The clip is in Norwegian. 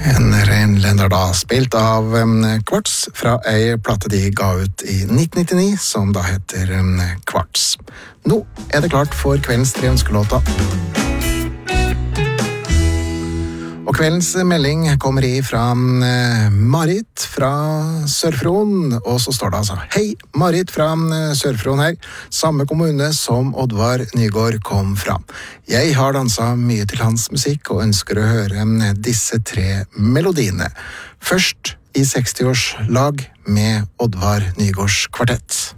En renlender da, spilt av Kvarts fra ei plate de ga ut i 1999, som da heter Kvarts. Nå er det klart for kveldens tre ønskelåter. Og kveldens melding kommer fra Marit fra Sør-Fron, og så står det altså: Hei, Marit fra Sør-Fron her, samme kommune som Oddvar Nygård kom fra. Jeg har danset mye til hans musikk og ønsker å høre disse tre melodiene. Først i 60-årslag med Oddvar Nygårds kvartett.